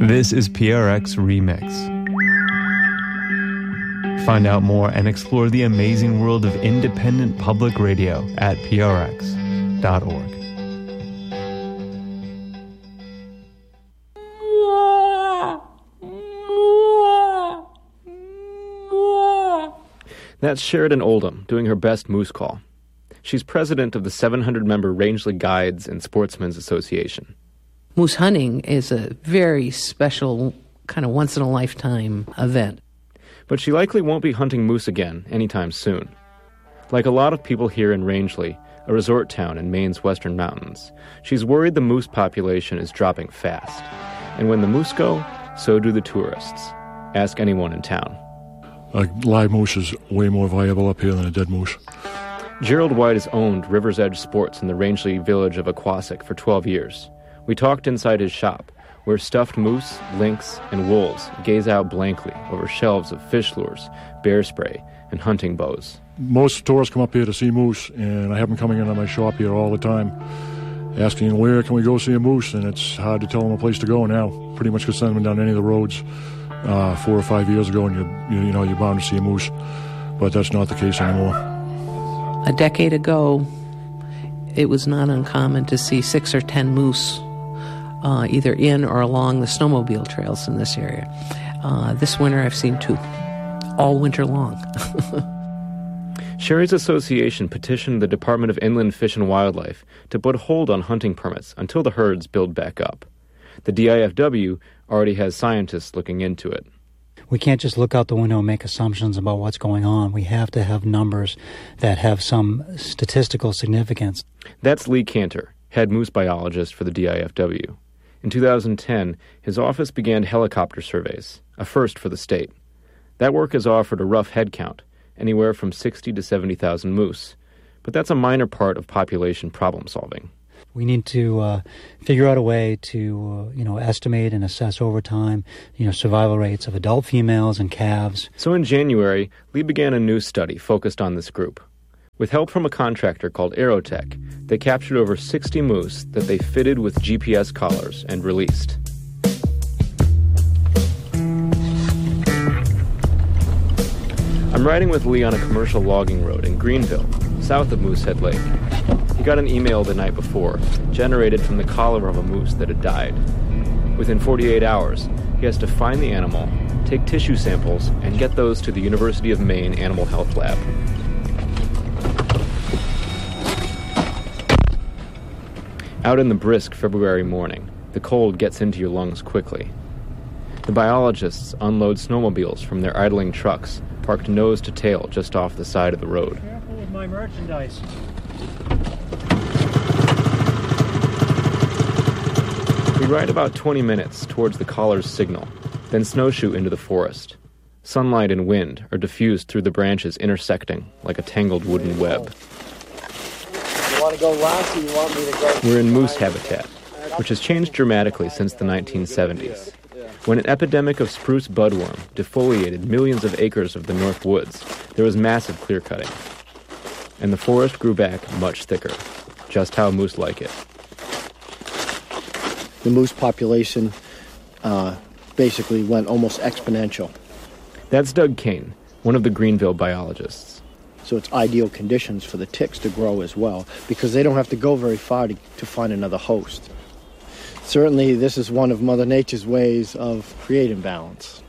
This is PRX Remix. Find out more and explore the amazing world of independent public radio at prx.org. That's Sheridan Oldham doing her best moose call. She's president of the 700-member Rangeley Guides and Sportsmen's Association. Moose hunting is a very special, kind of once-in-a-lifetime event. But she likely won't be hunting moose again anytime soon. Like a lot of people here in Rangeley, a resort town in Maine's western mountains, she's worried the moose population is dropping fast. And when the moose go, so do the tourists. Ask anyone in town. A live moose is way more viable up here than a dead moose. Gerald White has owned River's Edge Sports in the Rangeley village of Aquasic for 12 years. We talked inside his shop, where stuffed moose, lynx, and wolves gaze out blankly over shelves of fish lures, bear spray, and hunting bows. Most tourists come up here to see moose, and I have them coming into my shop here all the time, asking where can we go see a moose, and it's hard to tell them a place to go now. Pretty much could send them down any of the roads 4 or 5 years ago, and you're bound to see a moose, but that's not the case anymore. A decade ago, it was not uncommon to see 6 or 10 moose either in or along the snowmobile trails in this area. This winter I've seen 2, all winter long. Sherry's association petitioned the Department of Inland Fish and Wildlife to put a hold on hunting permits until the herds build back up. The DIFW already has scientists looking into it. We can't just look out the window and make assumptions about what's going on. We have to have numbers that have some statistical significance. That's Lee Cantor, head moose biologist for the DIFW. In 2010, his office began helicopter surveys, a first for the state. That work has offered a rough head count, anywhere from 60 to 70,000 moose. But that's a minor part of population problem solving. We need to figure out a way to, estimate and assess over time, survival rates of adult females and calves. So in January, Lee began a new study focused on this group. With help from a contractor called Aerotech, they captured over 60 moose that they fitted with GPS collars and released. I'm riding with Lee on a commercial logging road in Greenville, south of Moosehead Lake. He got an email the night before, generated from the collar of a moose that had died. Within 48 hours, he has to find the animal, take tissue samples, and get those to the University of Maine Animal Health Lab. Out in the brisk February morning, the cold gets into your lungs quickly. The biologists unload snowmobiles from their idling trucks, parked nose to tail just off the side of the road. Careful with my merchandise. We ride about 20 minutes towards the collar's signal, then snowshoe into the forest. Sunlight and wind are diffused through the branches intersecting like a tangled wooden web. You want to go last or you want me to go? We're in moose habitat, which has changed dramatically since the 1970s. When an epidemic of spruce budworm defoliated millions of acres of the North Woods, there was massive clear-cutting. And the forest grew back much thicker, just how moose like it. The moose population basically went almost exponential. That's Doug Kane, one of the Greenville biologists. So it's ideal conditions for the ticks to grow as well, because they don't have to go very far to find another host. Certainly, this is one of Mother Nature's ways of creating balance.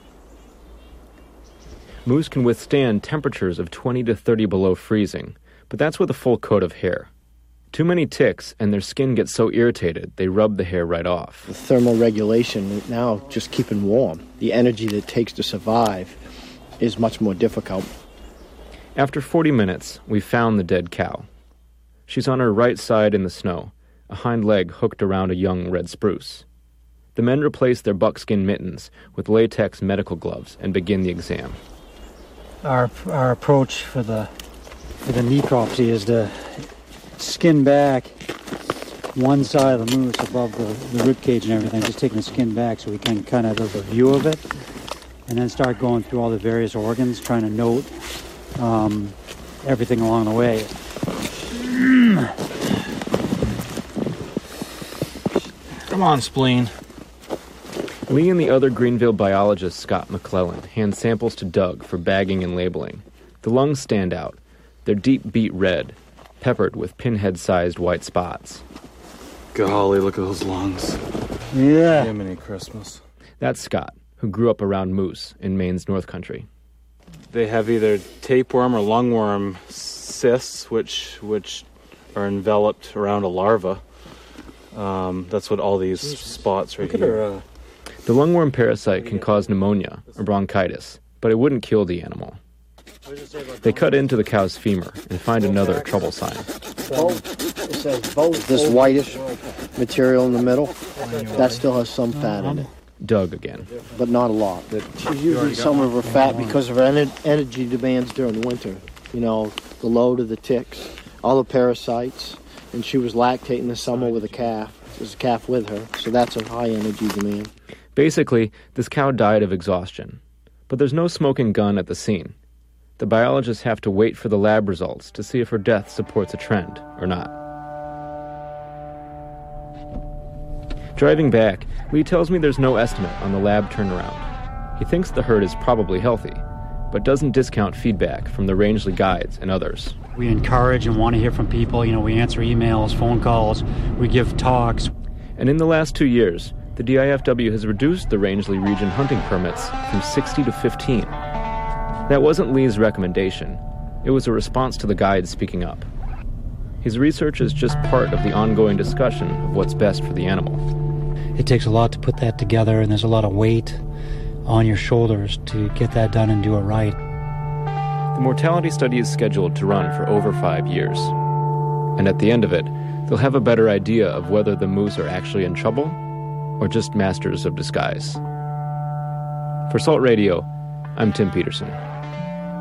Moose can withstand temperatures of 20 to 30 below freezing, but that's with a full coat of hair. Too many ticks, and their skin gets so irritated, they rub the hair right off. The thermal regulation, now just keeping warm, the energy that it takes to survive is much more difficult. After 40 minutes, we found the dead cow. She's on her right side in the snow, a hind leg hooked around a young red spruce. The men replace their buckskin mittens with latex medical gloves and begin the exam. Our approach for the necropsy is to skin back one side of the moose above the rib cage and everything, just taking the skin back so we can kind of have a view of it, and then start going through all the various organs, trying to note everything along the way. Come on, spleen. Lee and the other Greenville biologist Scott McClellan hand samples to Doug for bagging and labeling. The lungs stand out. They're deep beet red, peppered with pinhead-sized white spots. Golly, look at those lungs. Yeah. Jiminy Christmas. That's Scott, who grew up around moose in Maine's North Country. They have either tapeworm or lungworm cysts, which are enveloped around a larva. That's what all these spots right here. The lungworm parasite can cause pneumonia or bronchitis, but it wouldn't kill the animal. They cut into the cow's femur and find another trouble sign. It says both. This whitish material in the middle, that still has some fat in it. Doug again. But not a lot. She's using some of her fat because of her energy demands during the winter. You know, the load of the ticks, all the parasites, and she was lactating this summer with a calf. There's a calf with her, so that's a high energy demand. Basically, this cow died of exhaustion. But there's no smoking gun at the scene. The biologists have to wait for the lab results to see if her death supports a trend or not. Driving back, Lee tells me there's no estimate on the lab turnaround. He thinks the herd is probably healthy, but doesn't discount feedback from the Rangeley guides and others. We encourage and want to hear from people. You know, we answer emails, phone calls, we give talks. And in the last 2 years, the DIFW has reduced the Rangeley region hunting permits from 60 to 15. That wasn't Lee's recommendation. It was a response to the guides speaking up. His research is just part of the ongoing discussion of what's best for the animal. It takes a lot to put that together, and there's a lot of weight on your shoulders to get that done and do it right. The mortality study is scheduled to run for over 5 years. And at the end of it, they'll have a better idea of whether the moose are actually in trouble or just masters of disguise. For Salt Radio, I'm Tim Peterson.